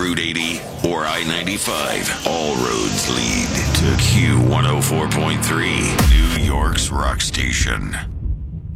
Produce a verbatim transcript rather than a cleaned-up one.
Route eighty, or I ninety-five, all roads lead to Q one oh four point three, New York's rock station.